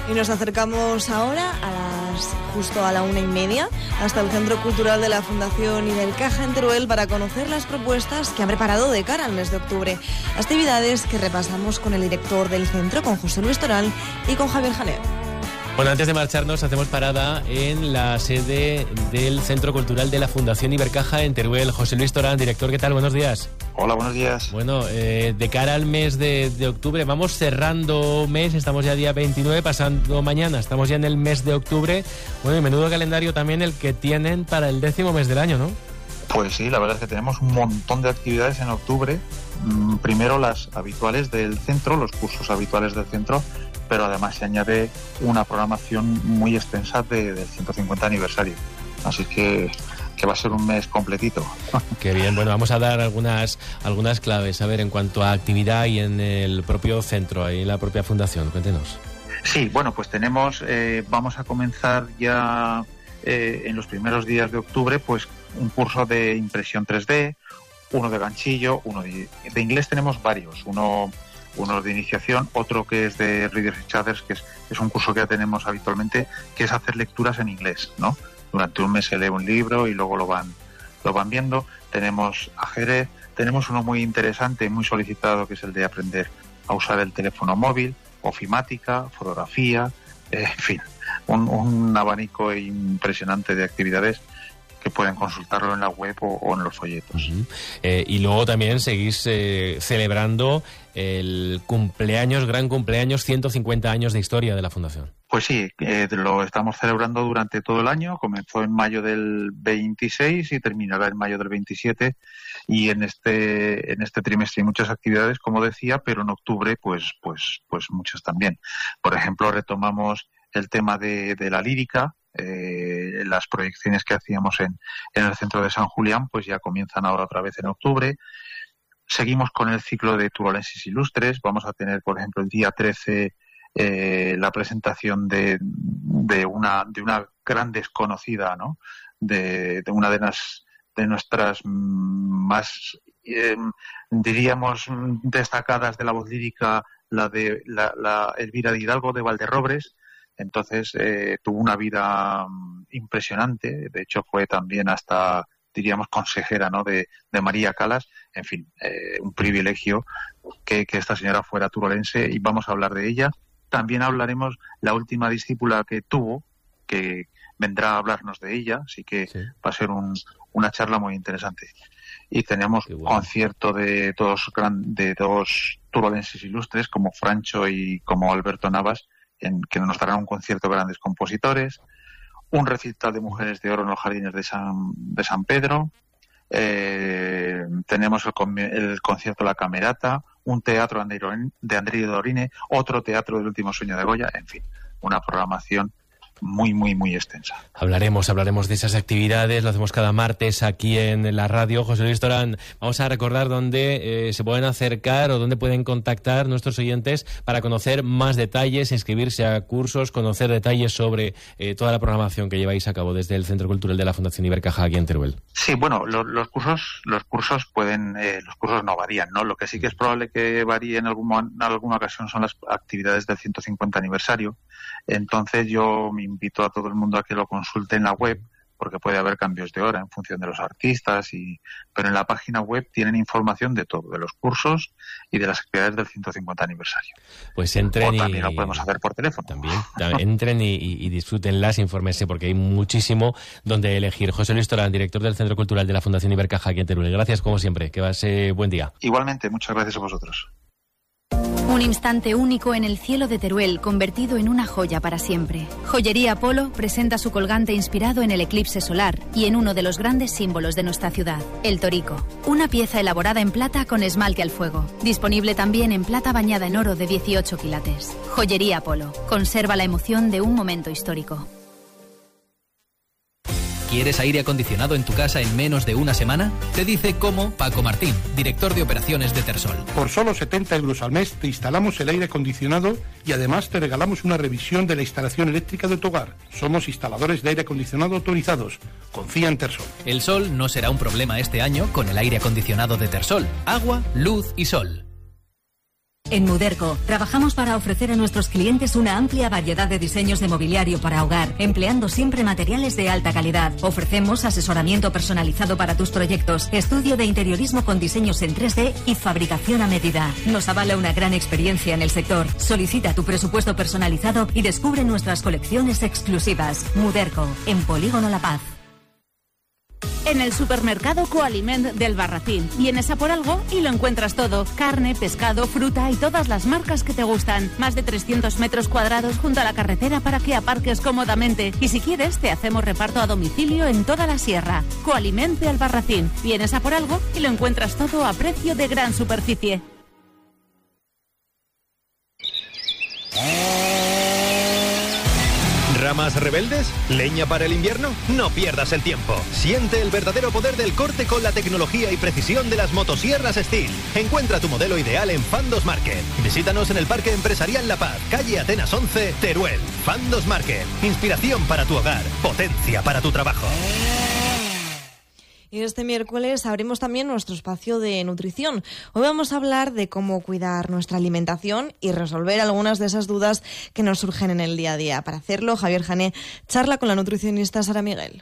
Y nos acercamos ahora justo a la 1:30 hasta el Centro Cultural de la Fundación Ibercaja en Teruel para conocer las propuestas que han preparado de cara al mes de octubre. Actividades que repasamos con el director del centro, con José Luis Toral, y con Javier Janer. Bueno, antes de marcharnos hacemos parada en la sede del Centro Cultural de la Fundación Ibercaja en Teruel. José Luis Torán, director, ¿qué tal? Buenos días. Hola, buenos días. Bueno, de cara al mes de octubre, vamos cerrando mes, estamos ya día 29, pasando mañana, estamos ya en el mes de octubre. Bueno, y menudo calendario también el que tienen para el 10º mes del año, ¿no? Pues sí, la verdad es que tenemos un montón de actividades en octubre. Primero las habituales del centro, los cursos habituales del centro, pero además se añade una programación muy extensa del 150 aniversario. Así que va a ser un mes completito. Qué bien, bueno, vamos a dar algunas claves, a ver, en cuanto a actividad y en el propio centro, ahí en la propia fundación, cuéntenos. Sí, bueno, pues vamos a comenzar ya en los primeros días de octubre, pues un curso de impresión 3D, uno de ganchillo, uno de inglés tenemos varios, uno de iniciación, otro que es de Readers and Shaders, que es un curso que ya tenemos habitualmente, que es hacer lecturas en inglés, ¿no? Durante un mes se lee un libro y luego lo van viendo. Tenemos ajedrez, tenemos uno muy interesante, muy solicitado, que es el de aprender a usar el teléfono móvil, ofimática, fotografía, en fin, un abanico impresionante de actividades que pueden consultarlo en la web o en los folletos. Uh-huh. Y luego también seguís celebrando el gran cumpleaños, 150 años de historia de la Fundación. Pues sí, lo estamos celebrando durante todo el año. Comenzó en mayo del 26 y terminará en mayo del 27. Y en este trimestre hay muchas actividades, como decía, pero en octubre pues muchas también. Por ejemplo, retomamos el tema de la lírica. Las proyecciones que hacíamos en el centro de San Julián pues ya comienzan ahora otra vez en octubre. Seguimos con el ciclo de turolenses ilustres. Vamos a tener, por ejemplo, el día 13 la presentación de una gran desconocida, ¿no? De una de nuestras más diríamos destacadas de la voz lírica, la de la Elvira de Hidalgo de Valderrobres. Entonces tuvo una vida impresionante. De hecho fue también hasta, diríamos, consejera, ¿no? de María Calas. En fin, un privilegio que esta señora fuera turolense, y vamos a hablar de ella. También hablaremos la última discípula que tuvo, que vendrá a hablarnos de ella, así que sí. Va a ser una charla muy interesante. Y tenemos concierto de dos turolenses ilustres, como Francho y como Alberto Navas, que nos darán un concierto de grandes compositores, un recital de Mujeres de Oro en los Jardines de San Pedro, tenemos el concierto La Camerata, un teatro de Andrea Dorine, otro teatro del Último Sueño de Goya, en fin, una programación muy, muy, muy extensa. Hablaremos de esas actividades, lo hacemos cada martes aquí en la radio. José Luis Torán, vamos a recordar dónde se pueden acercar o dónde pueden contactar nuestros oyentes para conocer más detalles, inscribirse a cursos, conocer detalles sobre toda la programación que lleváis a cabo desde el Centro Cultural de la Fundación Ibercaja aquí en Teruel. Sí, bueno, los cursos no varían, ¿no? Lo que sí que es probable que varíe en alguna ocasión son las actividades del 150 aniversario. Entonces yo me invito a todo el mundo a que lo consulte en la web, porque puede haber cambios de hora en función de los artistas, pero en la página web tienen información de todo, de los cursos y de las actividades del 150 aniversario. Pues entren o también lo podemos hacer por teléfono. También entren y disfrútenlas, infórmense, porque hay muchísimo donde elegir. José Luis Torán, director del Centro Cultural de la Fundación Ibercaja aquí en Teruel. Gracias como siempre, que vaya buen día. Igualmente, muchas gracias a vosotros. Un instante único en el cielo de Teruel, convertido en una joya para siempre. Joyería Apolo presenta su colgante inspirado en el eclipse solar y en uno de los grandes símbolos de nuestra ciudad, el torico. Una pieza elaborada en plata con esmalte al fuego. Disponible también en plata bañada en oro de 18 quilates. Joyería Apolo. Conserva la emoción de un momento histórico. ¿Quieres aire acondicionado en tu casa en menos de una semana? Te dice cómo Paco Martín, director de operaciones de Tersol. Por solo 70 euros al mes te instalamos el aire acondicionado y además te regalamos una revisión de la instalación eléctrica de tu hogar. Somos instaladores de aire acondicionado autorizados. Confía en Tersol. El sol no será un problema este año con el aire acondicionado de Tersol. Agua, luz y sol. En Muderco, trabajamos para ofrecer a nuestros clientes una amplia variedad de diseños de mobiliario para hogar, empleando siempre materiales de alta calidad. Ofrecemos asesoramiento personalizado para tus proyectos, estudio de interiorismo con diseños en 3D y fabricación a medida. Nos avala una gran experiencia en el sector. Solicita tu presupuesto personalizado y descubre nuestras colecciones exclusivas. Muderco, en Polígono La Paz. En el supermercado Coaliment del Barracín. Vienes a por algo y lo encuentras todo. Carne, pescado, fruta y todas las marcas que te gustan. Más de 300 metros cuadrados junto a la carretera para que aparques cómodamente. Y si quieres, te hacemos reparto a domicilio en toda la sierra. Coaliment del Barracín. Vienes a por algo y lo encuentras todo a precio de gran superficie. ¿Ramas rebeldes? ¿Leña para el invierno? No pierdas el tiempo. Siente el verdadero poder del corte con la tecnología y precisión de las motosierras Steel. Encuentra tu modelo ideal en Fandos Market. Visítanos en el Parque Empresarial La Paz, calle Atenas 11, Teruel. Fandos Market. Inspiración para tu hogar. Potencia para tu trabajo. Y este miércoles abrimos también nuestro espacio de nutrición. Hoy vamos a hablar de cómo cuidar nuestra alimentación y resolver algunas de esas dudas que nos surgen en el día a día. Para hacerlo, Javier Jané charla con la nutricionista Sara Miguel.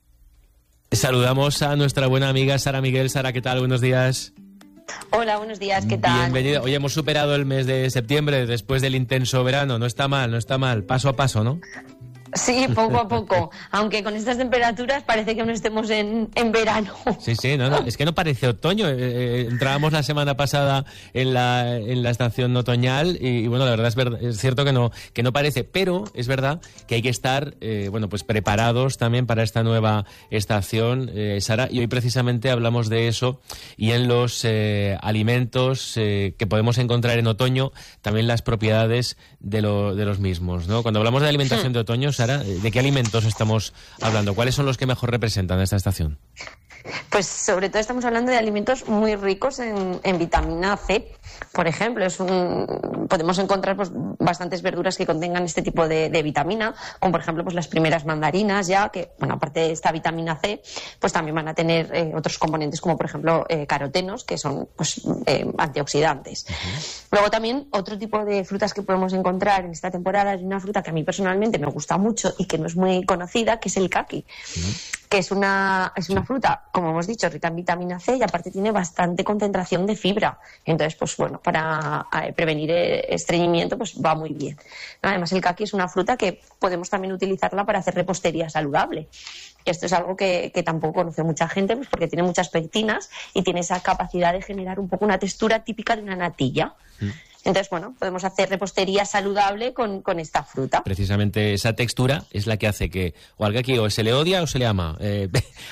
Saludamos a nuestra buena amiga Sara Miguel. Sara, ¿qué tal? Buenos días. Hola, buenos días, ¿qué tal? Bienvenida. Hoy hemos superado el mes de septiembre después del intenso verano. No está mal, paso a paso, ¿no? Sí, poco a poco, aunque con estas temperaturas parece que no estemos en verano. Sí, no, es que no parece otoño. Entrábamos la semana pasada en la estación otoñal y bueno, la verdad es cierto que no parece, pero es verdad que hay que estar pues preparados también para esta nueva estación, Sara, y hoy precisamente hablamos de eso y en los alimentos que podemos encontrar en otoño, también las propiedades de los mismos, ¿no? Cuando hablamos de alimentación de otoño, Sara, ¿de qué alimentos estamos hablando? ¿Cuáles son los que mejor representan esta estación? Pues sobre todo estamos hablando de alimentos muy ricos en vitamina C. Por ejemplo, podemos encontrar pues bastantes verduras que contengan este tipo de vitamina, como por ejemplo pues las primeras mandarinas, ya que, bueno, aparte de esta vitamina C, pues también van a tener otros componentes como por ejemplo carotenos, que son pues antioxidantes. Luego también otro tipo de frutas que podemos encontrar en esta temporada es una fruta que a mí personalmente me gusta mucho y que no es muy conocida, que es el caqui. Que es una fruta, como hemos dicho, rica en vitamina C y aparte tiene bastante concentración de fibra. Entonces, pues bueno, para prevenir estreñimiento, pues va muy bien. Además, el caqui es una fruta que podemos también utilizarla para hacer repostería saludable. Esto es algo que tampoco conoce mucha gente, pues porque tiene muchas pectinas y tiene esa capacidad de generar un poco una textura típica de una natilla. Entonces, bueno, podemos hacer repostería saludable con esta fruta. Precisamente esa textura es la que hace que o al caqui o se le odia o se le ama. Hay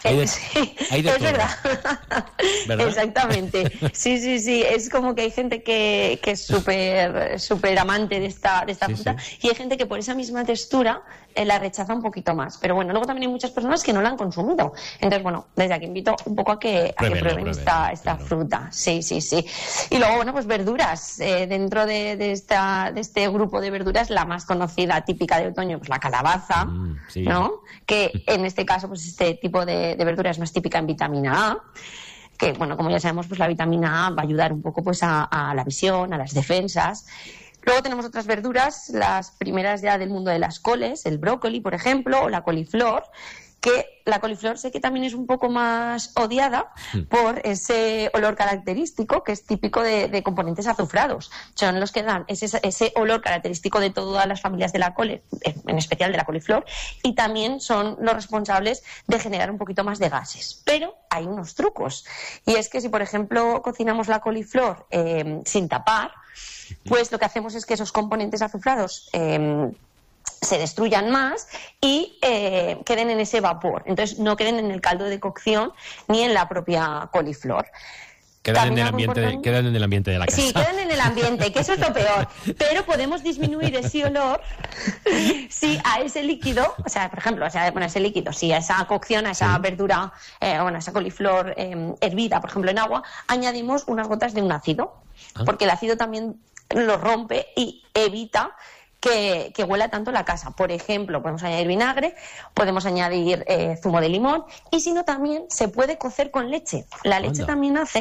de todo. Verdad. Exactamente. Sí. Es como que hay gente que es súper amante de esta fruta y hay gente que por esa misma textura la rechaza un poquito más. Pero bueno, luego también hay muchas personas que no la han consumido. Entonces, bueno, desde aquí invito un poco a que prueben esta fruta. Sí. Y luego, bueno, pues verduras. Dentro de este grupo de verduras, la más conocida, típica de otoño, pues la calabaza, ¿no? Que en este caso, pues este tipo de verdura es más típica en vitamina A. Que, bueno, como ya sabemos, pues la vitamina A va a ayudar un poco pues a la visión, a las defensas. Luego tenemos otras verduras, las primeras ya del mundo de las coles, el brócoli, por ejemplo, o la coliflor, que la coliflor sé que también es un poco más odiada por ese olor característico que es típico de componentes azufrados. Son los que dan ese olor característico de todas las familias de la col, en especial de la coliflor, y también son los responsables de generar un poquito más de gases. Pero hay unos trucos, y es que si, por ejemplo, cocinamos la coliflor sin tapar, pues lo que hacemos es que esos componentes azufrados se destruyan más y queden en ese vapor. Entonces no queden en el caldo de cocción ni en la propia coliflor. Quedan en el ambiente de la casa. Sí, quedan en el ambiente, que eso es lo peor. Pero podemos disminuir ese olor si a ese líquido, o sea, por ejemplo, ese líquido, si a esa cocción, a esa verdura, a esa coliflor hervida, por ejemplo, en agua, añadimos unas gotas de un ácido. Porque el ácido también lo rompe y evita que huela tanto la casa. Por ejemplo, podemos añadir vinagre, podemos añadir zumo de limón y si no también se puede cocer con leche. La leche también hace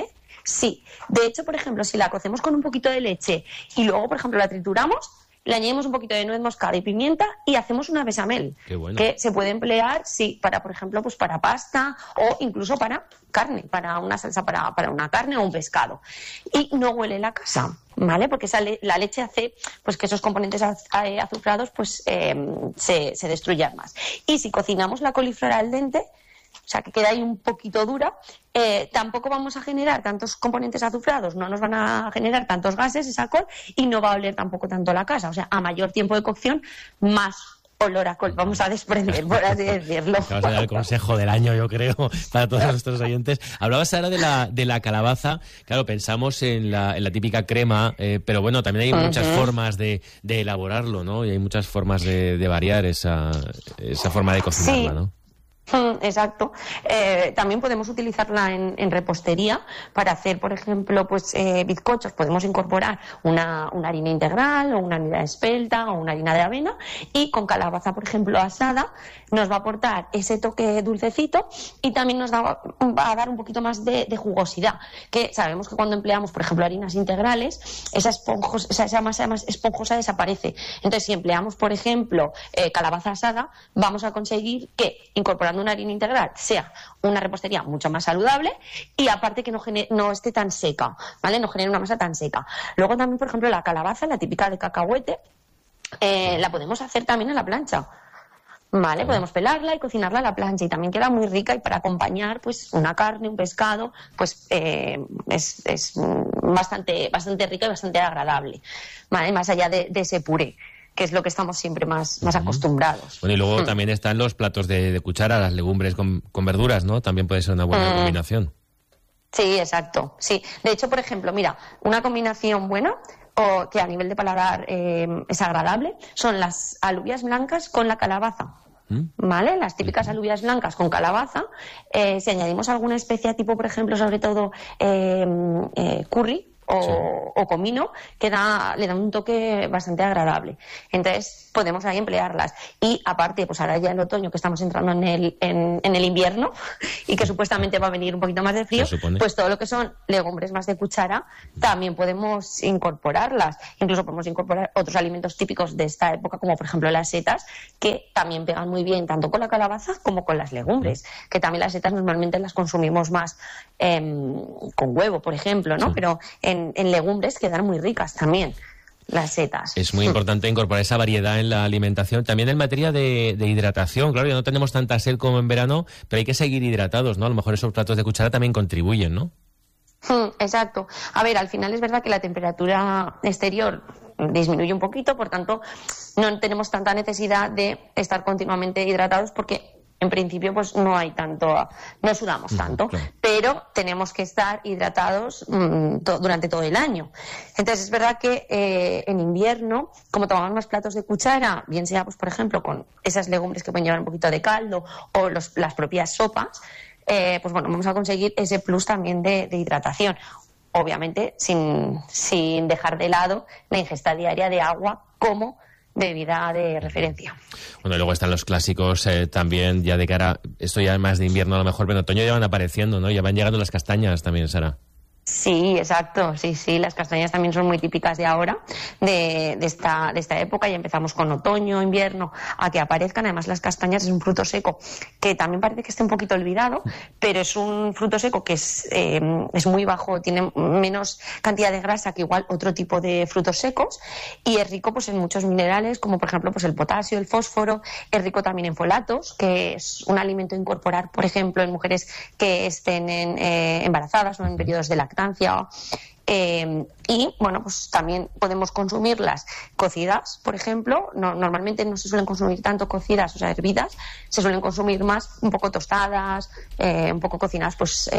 Sí. De hecho, por ejemplo, si la cocemos con un poquito de leche y luego, por ejemplo, la trituramos, le añadimos un poquito de nuez moscada y pimienta y hacemos una bechamel. Qué bueno. Que se puede emplear, sí, para, por ejemplo, pues para pasta o incluso para carne, para una salsa para una carne o un pescado. Y no huele la casa, ¿vale? Porque la leche hace pues que esos componentes azucarados pues se destruyan más. Y si cocinamos la coliflor al dente, o sea, que queda ahí un poquito dura, tampoco vamos a generar tantos componentes azucarados, no nos van a generar tantos gases esa col y no va a oler tampoco tanto la casa. O sea, a mayor tiempo de cocción, más olor a col vamos a desprender, por así decirlo. Vamos a dar el consejo del año, yo creo, para todos nuestros oyentes. Hablabas ahora de la calabaza. Claro, pensamos en la típica crema, pero bueno, también hay muchas formas de elaborarlo, ¿no? Y hay muchas formas de variar esa forma de cocinarla, ¿no? Exacto. También podemos utilizarla en repostería para hacer, por ejemplo, pues bizcochos. Podemos incorporar una harina integral o una harina espelta o una harina de avena y con calabaza, por ejemplo, asada, nos va a aportar ese toque dulcecito y también nos va a dar un poquito más de jugosidad, que sabemos que cuando empleamos, por ejemplo, harinas integrales, esa masa más esponjosa desaparece. Entonces, si empleamos, por ejemplo, calabaza asada, vamos a conseguir que, incorporando una harina integral, sea una repostería mucho más saludable y aparte que no esté tan seca, ¿vale? No genere una masa tan seca. Luego también, por ejemplo, la calabaza, la típica de cacahuete, la podemos hacer también a la plancha, ¿vale? Podemos pelarla y cocinarla a la plancha y también queda muy rica y para acompañar pues una carne, un pescado, pues es bastante rica y bastante agradable, ¿vale? Más allá de ese puré, que es lo que estamos siempre más acostumbrados. Bueno, y luego también están los platos de cuchara, las legumbres con verduras, ¿no? También puede ser una buena combinación. Sí, exacto. Sí. De hecho, por ejemplo, mira, una combinación buena o que a nivel de paladar es agradable son las alubias blancas con la calabaza. ¿Vale? Las típicas alubias blancas con calabaza. Si añadimos alguna especia tipo, por ejemplo, sobre todo curry, o comino, que le da un toque bastante agradable. Entonces podemos ahí emplearlas. Y aparte, pues ahora ya en otoño, que estamos entrando en el invierno y que supuestamente va a venir un poquito más de frío, pues todo lo que son legumbres más de cuchara también podemos incorporarlas. Incluso podemos incorporar otros alimentos típicos de esta época, como por ejemplo las setas, que también pegan muy bien tanto con la calabaza como con las legumbres, que también las setas normalmente las consumimos más con huevo, por ejemplo, ¿no? Pero en legumbres quedan muy ricas también las setas. Es muy importante incorporar esa variedad en la alimentación. También en materia de hidratación, claro, ya no tenemos tanta sed como en verano, pero hay que seguir hidratados, ¿no? A lo mejor esos platos de cuchara también contribuyen, ¿no? Exacto. A ver, al final es verdad que la temperatura exterior disminuye un poquito, por tanto no tenemos tanta necesidad de estar continuamente hidratados porque en principio pues no sudamos tanto, pero tenemos que estar hidratados durante todo el año. Entonces es verdad que en invierno, como tomamos más platos de cuchara, bien sea pues por ejemplo con esas legumbres que pueden llevar un poquito de caldo o las propias sopas, pues bueno, vamos a conseguir ese plus también de hidratación. Obviamente sin dejar de lado la ingesta diaria de agua como bebida de referencia. Bueno, y luego están los clásicos también, ya de cara, esto ya más de invierno a lo mejor, pero en otoño ya van apareciendo, ¿no? Ya van llegando las castañas también, Sara. Sí, exacto, sí, las castañas también son muy típicas de ahora, de esta época. Ya empezamos con otoño, invierno, a que aparezcan. Además, las castañas es un fruto seco que también parece que esté un poquito olvidado, pero es un fruto seco que es muy bajo, tiene menos cantidad de grasa que igual otro tipo de frutos secos y es rico pues en muchos minerales, como por ejemplo pues el potasio, el fósforo, es rico también en folatos, que es un alimento a incorporar, por ejemplo, en mujeres que estén embarazadas o en periodos de lactancia. Y bueno, pues también podemos consumirlas cocidas, por ejemplo. Normalmente no se suelen consumir tanto cocidas, o sea, hervidas, se suelen consumir más un poco tostadas, un poco cocinadas pues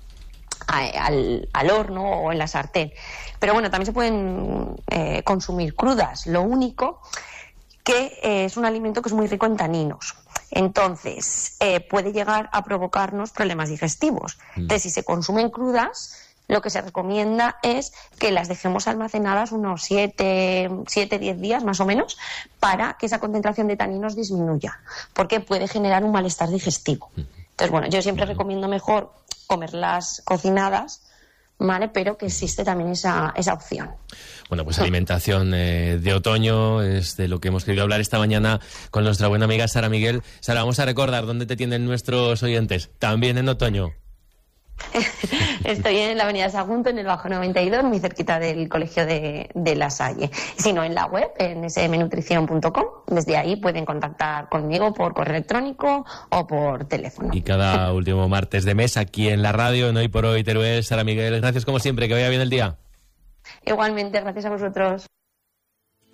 al horno o en la sartén. Pero bueno, también se pueden consumir crudas. Lo único que es un alimento que es muy rico en taninos. Entonces, puede llegar a provocarnos problemas digestivos. Entonces, si se consumen crudas, lo que se recomienda es que las dejemos almacenadas unos 7-10 días más o menos para que esa concentración de taninos disminuya, porque puede generar un malestar digestivo. Entonces, bueno, yo siempre recomiendo mejor comerlas cocinadas ¿vale? Pero que existe también esa opción. Bueno, pues alimentación de otoño es de lo que hemos querido hablar esta mañana con nuestra buena amiga Sara Miguel. Sara, vamos a recordar dónde te tienen nuestros oyentes, también en otoño. Estoy en la avenida Sagunto, en el Bajo 92, muy cerquita del Colegio de La Salle. Si no, en la web, en smnutrición.com. Desde ahí pueden contactar conmigo por correo electrónico o por teléfono. Y cada último martes de mes aquí en la radio, en Hoy por Hoy Teruel. Sara Miguel, gracias como siempre, que vaya bien el día. Igualmente, gracias a vosotros.